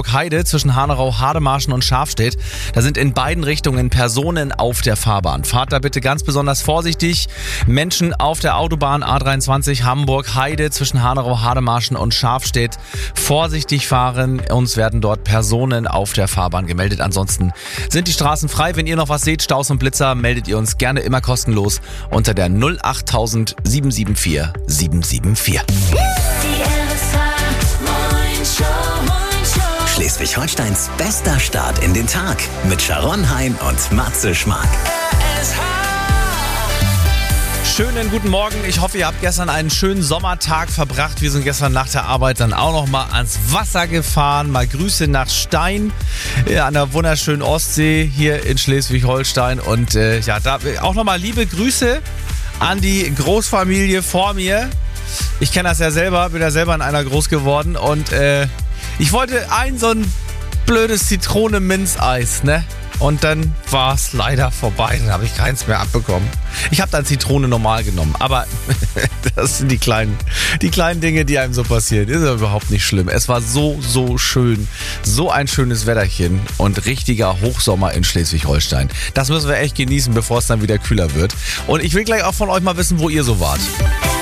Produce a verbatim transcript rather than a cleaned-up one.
Hamburg-Heide zwischen Hanerau, Hademarschen und Schafstedt. Da sind in beiden Richtungen Personen auf der Fahrbahn. Fahrt da bitte ganz besonders vorsichtig. Menschen auf der Autobahn A dreiundzwanzig Hamburg-Heide zwischen Hanerau, Hademarschen und Schafstedt. Vorsichtig fahren. Uns werden dort Personen auf der Fahrbahn gemeldet. Ansonsten sind die Straßen frei. Wenn ihr noch was seht, Staus und Blitzer, meldet ihr uns gerne immer kostenlos unter der null acht tausend sieben sieben vier sieben sieben vier. Schleswig-Holsteins bester Start in den Tag mit Sharon Hein und Matze Schmark. Schönen guten Morgen. Ich hoffe, ihr habt gestern einen schönen Sommertag verbracht. Wir sind gestern nach der Arbeit dann auch noch mal ans Wasser gefahren. Mal Grüße nach Stein ja, an der wunderschönen Ostsee hier in Schleswig-Holstein. Und äh, ja, da auch noch mal liebe Grüße an die Großfamilie vor mir. Ich kenne das ja selber, bin ja selber in einer groß geworden und äh, ich wollte ein so ein blödes Zitrone-Minz-Eis, ne? Und dann war es leider vorbei, dann habe ich keins mehr abbekommen. Ich habe dann Zitrone normal genommen, aber das sind die kleinen, die kleinen Dinge, die einem so passieren. Ist ja überhaupt nicht schlimm. Es war so, so schön. So ein schönes Wetterchen und richtiger Hochsommer in Schleswig-Holstein. Das müssen wir echt genießen, bevor es dann wieder kühler wird. Und ich will gleich auch von euch mal wissen, wo ihr so wart.